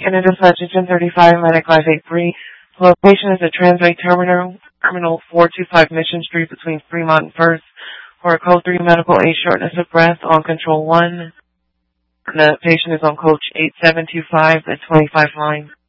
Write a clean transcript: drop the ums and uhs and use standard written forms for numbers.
Canada Dispatch 1035, Medic 583. Location is at Transway Terminal 425 Mission Street between Fremont and First. For a code 3 medical aid shortness of breath on control 1. The patient is on coach 8725 at 25 line.